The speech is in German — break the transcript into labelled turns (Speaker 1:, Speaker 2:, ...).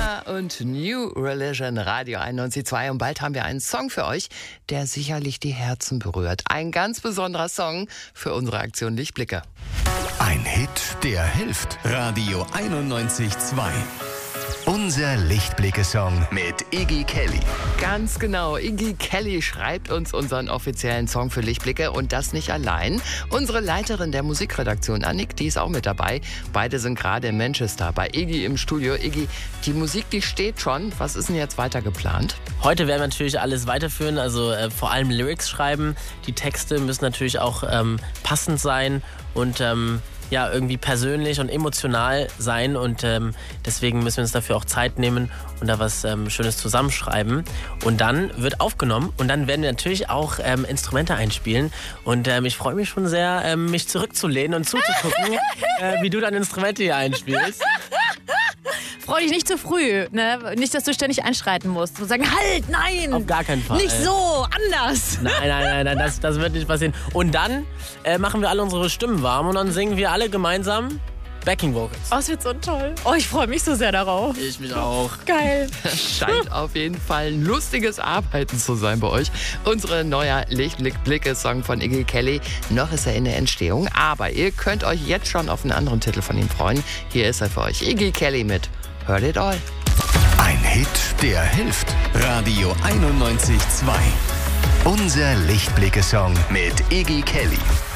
Speaker 1: Nirvana und New Religion, Radio 91.2. Und bald haben wir einen Song für euch, der sicherlich die Herzen berührt. Ein ganz besonderer Song für unsere Aktion Lichtblicke.
Speaker 2: Ein Hit, der hilft. Radio 91.2. Unser Lichtblicke-Song mit Iggy Kelly.
Speaker 1: Ganz genau, Iggy Kelly schreibt uns unseren offiziellen Song für Lichtblicke und das nicht allein. Unsere Leiterin der Musikredaktion, Annik, die ist auch mit dabei. Beide sind gerade in Manchester bei Iggy im Studio. Iggy, die Musik, die steht schon. Was ist denn jetzt weiter geplant?
Speaker 3: Heute werden wir natürlich alles weiterführen, also vor allem Lyrics schreiben. Die Texte müssen natürlich auch passend sein und ja, irgendwie persönlich und emotional sein und deswegen müssen wir uns dafür auch Zeit nehmen und da was Schönes zusammenschreiben. Und dann wird aufgenommen und dann werden wir natürlich auch Instrumente einspielen und ich freue mich schon sehr, mich zurückzulehnen und zuzugucken, wie du deine Instrumente hier einspielst.
Speaker 4: Freu dich nicht zu früh, ne? Nicht, dass du ständig einschreiten musst und sagen, halt, nein!
Speaker 3: Auf gar keinen Fall.
Speaker 4: Nicht so, anders!
Speaker 3: Nein, das wird nicht passieren. Und dann machen wir alle unsere Stimmen warm und dann singen wir alle gemeinsam Backing Vocals.
Speaker 4: Oh, es wird so toll. Oh, ich freue mich so sehr darauf.
Speaker 3: Ich mich auch.
Speaker 4: Geil.
Speaker 1: Scheint auf jeden Fall ein lustiges Arbeiten zu sein bei euch. Unsere neuer Lichtblicke-Song von Iggy Kelly. Noch ist er in der Entstehung, aber ihr könnt euch jetzt schon auf einen anderen Titel von ihm freuen. Hier ist er für euch, Iggy Kelly mit Heard It All.
Speaker 2: Ein Hit, der hilft. Radio 91.2. Unser Lichtblicke-Song mit Iggy Kelly.